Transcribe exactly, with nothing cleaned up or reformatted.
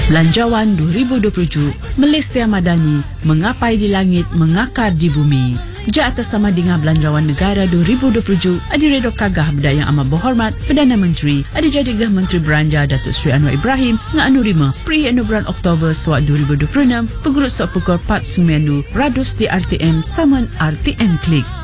Belanjawan dua ribu dua puluh tujuh, Malaysia Madani, mengapai di langit, mengakar di bumi. Ja atas sama dengan Belanjawan Negara dua ribu dua puluh tujuh, Adi Redo Kagah Benda Yang Amat Berhormat Perdana Menteri, Adi Jadigah Menteri Beranja Datuk Seri Anwar Ibrahim, Nga Anu Rima, Pri Anu Bulan Oktober Swat dua ribu dua puluh enam, Pegurut Sok Pukul empat sembilan Radus di R T M Saman R T M Klik.